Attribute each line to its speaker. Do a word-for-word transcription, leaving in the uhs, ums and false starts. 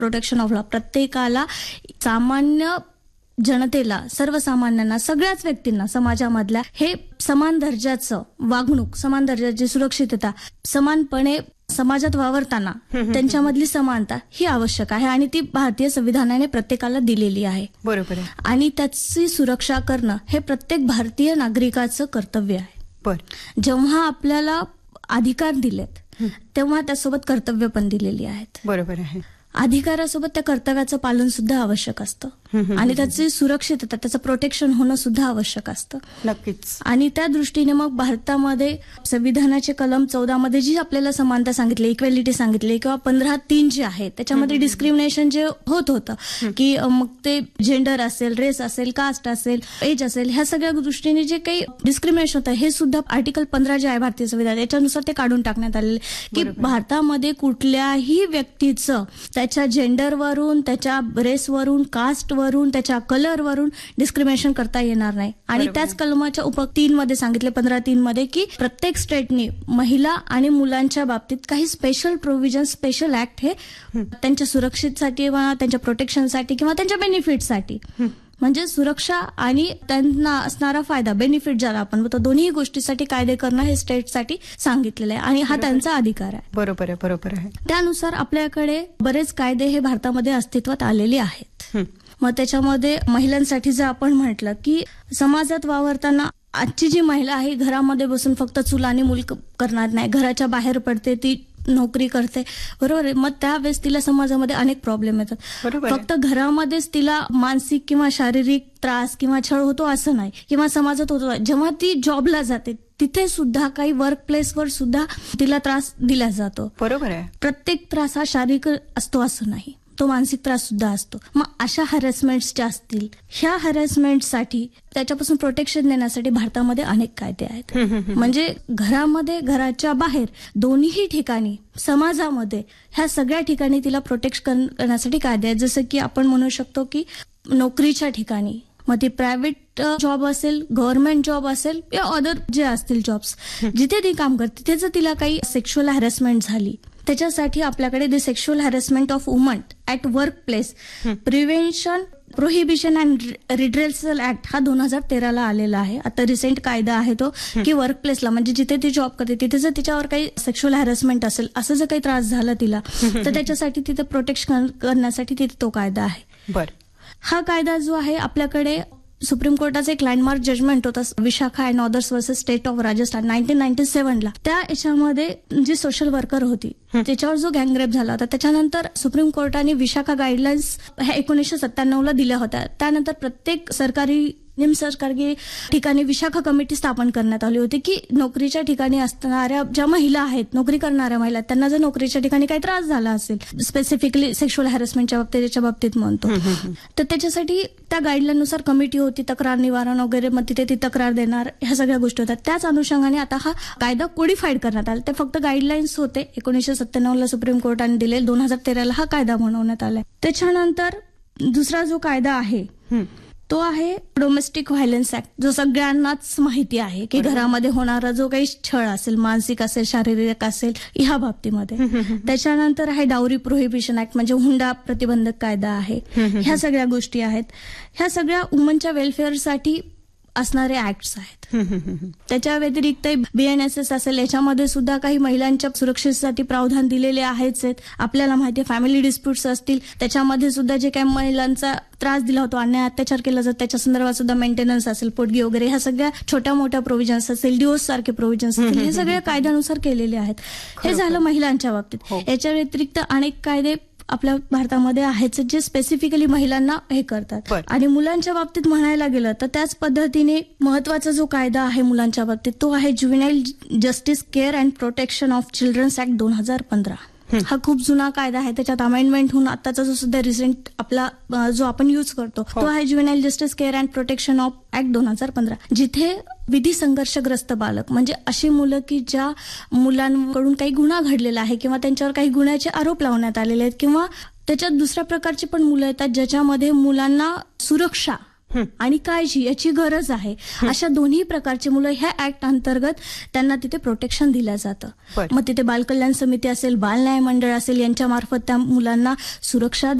Speaker 1: Protection of law प्रत्येकाला, सामान्य जनतेला, सर्वसामान्यांना, सगळ्याच व्यक्तींना समाजामधल्या हे समान दर्जाचं वागणूक, समान दर्जाची सुरक्षितता, समानपणे समाजात वावरताना त्यांच्यामधली समानता ही आवश्यक आहे आणि ती भारतीय संविधानाने प्रत्येकाला दिलेली आहे.
Speaker 2: बरोबर आहे.
Speaker 1: आणि त्याची सुरक्षा करणं हे प्रत्येक भारतीय नागरिकाचं कर्तव्य आहे.
Speaker 2: बरं.
Speaker 1: जेव्हा आपल्याला अधिकार दिलेत तेव्हा त्यासोबत कर्तव्य पण दिलेली आहेत.
Speaker 2: बरोबर आहे.
Speaker 1: अधिकारासोबत त्या कर्तव्याचं पालन सुद्धा आवश्यक असतं आणि त्याची सुरक्षितता, त्याचं प्रोटेक्शन होणं सुद्धा आवश्यक असतं.
Speaker 2: नक्कीच.
Speaker 1: आणि त्या दृष्टीने मग भारतामध्ये संविधानाचे कलम चौदा मध्ये जी आपल्याला समानता सांगितली, इक्वॅलिटी सांगितली, किंवा पंधरा तीन जे आहे त्याच्यामध्ये डिस्क्रिमिनेशन जे होत होतं की मग ते जेंडर असेल, रेस असेल, कास्ट असेल, एज असेल, ह्या सगळ्या दृष्टीने जे काही डिस्क्रिमिनेशन होतं हे सुद्धा आर्टिकल पंधरा जे आहे भारतीय संविधान याच्यानुसार ते काढून टाकण्यात आलेले की भारतामध्ये कुठल्याही व्यक्तीचं त्याच्या जेंडरवरून, त्याच्या रेसवरून, कास्टवरून, त्याच्या कलरवरून डिस्क्रिमिनेशन करता येणार नाही. आणि त्याच कलमाच्या उप तीन मध्ये सांगितले, पंधरा तीन मध्ये, की प्रत्येक स्टेटनी महिला आणि मुलांच्या बाबतीत काही स्पेशल प्रोव्हिजन, स्पेशल ऍक्ट हे त्यांच्या सुरक्षेसाठी किंवा त्यांच्या प्रोटेक्शनसाठी किंवा त्यांच्या बेनिफिटसाठी, म्हणजे सुरक्षा आणि त्यांना असणारा फायदा, बेनिफिट ज्याला आपण म्हणतो, दोन्ही गोष्टीसाठी कायदे करणं हे स्टेटसाठी सांगितलेलं आहे आणि हा त्यांचा अधिकार आहे.
Speaker 2: बरोबर आहे. बरोबर आहे.
Speaker 1: त्यानुसार आपल्याकडे बरेच कायदे हे भारतामध्ये अस्तित्वात आलेले आहेत. मग त्याच्यामध्ये महिलांसाठी जर आपण म्हटलं की समाजात वावरताना आजची जी महिला आहे घरामध्ये बसून फक्त चूल आणि मूल करणार नाही, घराच्या बाहेर पडते, ती नोकरी करते, बरोबर आहे. मग त्यावेळेस तिला समाजामध्ये अनेक प्रॉब्लेम येतात. फक्त घरामध्येच तिला मानसिक किंवा शारीरिक त्रास किंवा छळ होतो असं नाही, किंवा समाजात होतो. जेव्हा ती जॉबला जाते तिथे सुद्धा काही वर्क प्लेसवर सुद्धा तिला त्रास दिला जातो.
Speaker 2: बरोबर आहे.
Speaker 1: प्रत्येक त्रास हा शारीरिक असतो असं नाही, तो मानसिक त्रास सुद्धा असतो. मग अशा हॅरेसमेंट्स ज्या असतील, ह्या हॅरेसमेंटसाठी त्याच्यापासून प्रोटेक्शन देण्यासाठी भारतामध्ये अनेक कायदे आहेत. म्हणजे घरामध्ये, घराच्या बाहेर, दोन्ही ठिकाणी, समाजामध्ये, ह्या सगळ्या ठिकाणी तिला प्रोटेक्ट करण्यासाठी कायदे आहेत. जसं की आपण म्हणू शकतो की नोकरीच्या ठिकाणी, मग ती प्रायव्हेट जॉब असेल, गव्हर्नमेंट जॉब असेल, या अदर जे असतील जॉब्स, जिथे ती काम करते तिथे जर तिला काही सेक्शुअल हॅरेसमेंट झाली, त्याच्यासाठी आपल्याकडे the sexual harassment of woman at work place prevention, prohibition and redressal act हा दोन हजार तेराला आलेला आहे. आता रिसेंट कायदा आहे तो की वर्क प्लेसला, म्हणजे जिथे ती जॉब करते तिथे जर तिच्यावर काही सेक्शुअल हॅरेसमेंट असेल, असं जर काही त्रास झाला तिला, तर त्याच्यासाठी तिथे प्रोटेक्शन करण्यासाठी तिथे तो कायदा आहे.
Speaker 2: बरं.
Speaker 1: हा कायदा जो आहे आपल्याकडे सुप्रीम कोर्टाचा एक लँडमार्क जजमेंट होता, Vishakha and others versus state of Rajasthan nineteen ninety सेव्हनला. त्या याच्यामध्ये जी सोशल वर्कर होती त्याच्यावर जो गँगरेप झाला होता, त्याच्यानंतर सुप्रीम कोर्टाने विशाखा गाईडलाईन्स ह्या एकोणीसशे सत्त्याण्णव ला दिल्या होत्या. त्यानंतर प्रत्येक सरकारी, निमसरकारी ठिकाणी विशाखा कमिटी स्थापन करण्यात आली होती की नोकरीच्या ठिकाणी असणाऱ्या ज्या महिला आहेत, नोकरी करणाऱ्या महिला, त्यांना जर नोकरीच्या ठिकाणी काही त्रास झाला असेल, स्पेसिफिकली सेक्शुअल हॅरेसमेंटच्या बाबतीत त्याच्या बाबतीत म्हणतो, तर त्याच्यासाठी त्या गाईडलाईननुसार कमिटी होती, तक्रार निवारण वगैरे, मग तिथे ती तक्रार देणार, ह्या सगळ्या गोष्टी होतात. त्याच अनुषंगाने आता हा कायदा कोडिफाईड करण्यात आला. ते फक्त गाईडलाईन्स होते, एकोणीसशे सत्त्याण्णव ला सुप्रीम कोर्टाने दिले, दोन हजार तेराला हा कायदा बनवण्यात आलाय. त्याच्यानंतर दुसरा जो कायदा आहे तो आहे डोमेस्टिक व्हायलन्स ऍक्ट, जो सगळ्यांनाच माहिती आहे की घरामध्ये होणारा जो काही छळ असेल, मानसिक असेल, शारीरिक असेल, ह्या बाबतीमध्ये. त्याच्यानंतर आहे डावरी प्रोहिबिशन ऍक्ट, म्हणजे हुंडा प्रतिबंधक कायदा आहे. ह्या सगळ्या गोष्टी आहेत. ह्या सगळ्या वुमनच्या वेलफेअरसाठी असणारे ऍक्ट्स आहेत. त्याच्या व्यतिरिक्त बीएनएसएस असेल, याच्यामध्ये सुद्धा काही महिलांच्या सुरक्षेसाठी प्रावधान दिलेले आहेच आहेत. आपल्याला माहिती आहे फॅमिली डिस्प्यूट्स असतील, त्याच्यामध्ये सुद्धा जे काही महिलांचा त्रास दिला होतो, अन्याय अत्याचार केला जातो, त्याच्या संदर्भात सुद्धा मेंटेनन्स असेल, पोटगी वगैरे, ह्या सगळ्या छोट्या मोठ्या प्रोव्हिजन्स असेल, डिवोर्स सारखे प्रोव्हिजन्स असतील, हे सगळे कायद्यानुसार केलेले आहेत. हे झालं महिलांच्या बाबतीत. याच्या व्यतिरिक्त अनेक कायदे आपल्या भारतामध्ये आहेत जे स्पेसिफिकली महिलांना हे करतात. आणि मुलांच्या बाबतीत म्हणायला गेलं तर त्याच पद्धतीने महत्वाचा जो कायदा आहे मुलांच्या बाबतीत तो आहे ज्युव्हेनाईल justice care and protection of children's act दोन हजार पंधरा. हा खूप जुना कायदा आहे. त्याच्यात अमेंडमेंट होऊन आताचा जो सुद्धा रिसेंट आपला जो आपण युज करतो तो आहे ज्युव्हेनाईल justice care and protection of act दोन हजार पंधरा, जिथे विधी संघर्षग्रस्त बालक, म्हणजे अशी मुलं की ज्या मुलांकडून काही गुन्हा घडलेला आहे किंवा त्यांच्यावर काही गुन्ह्याचे आरोप लावण्यात आलेले आहेत, किंवा त्याच्यात दुसऱ्या प्रकारची पण मुलं येतात ज्याच्यामध्ये मुलांना सुरक्षा आणि काळजी याची गरज आहे, अशा दोन्ही प्रकारची मुलं ह्या ऍक्ट अंतर्गत त्यांना तिथे प्रोटेक्शन दिलं जातं.
Speaker 2: बरं.
Speaker 1: मग तिथे बालकल्याण समिती असेल, बाल न्याय मंडळ असेल, यांच्या मार्फत त्या मुलांना सुरक्षा